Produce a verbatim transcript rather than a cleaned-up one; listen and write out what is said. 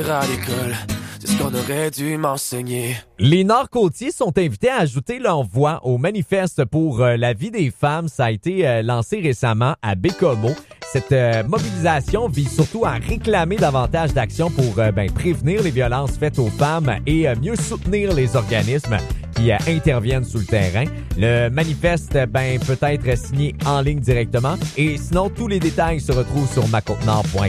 À l'école, c'est ce qu'on aurait dû m'enseigner. Les Nord-Côtiers sont invités à ajouter leur voix au manifeste pour euh, la vie des femmes. Ça a été euh, lancé récemment à Bécomo. Cette euh, mobilisation vise surtout à réclamer davantage d'actions pour euh, ben, prévenir les violences faites aux femmes et euh, mieux soutenir les organismes qui euh, interviennent sur le terrain. Le manifeste ben, peut être signé en ligne directement et sinon tous les détails se retrouvent sur ma côte nord point com.